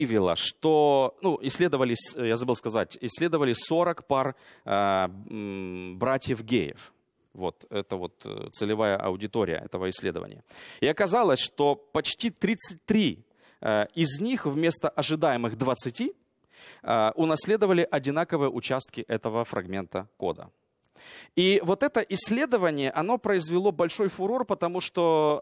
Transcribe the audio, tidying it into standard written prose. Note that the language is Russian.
выявила, что, исследовали, я забыл сказать, исследовали 40 пар братьев-геев. Вот, это вот целевая аудитория этого исследования. И оказалось, что почти 33 из них вместо ожидаемых 20 унаследовали одинаковые участки этого фрагмента кода. И вот это исследование, оно произвело большой фурор, потому что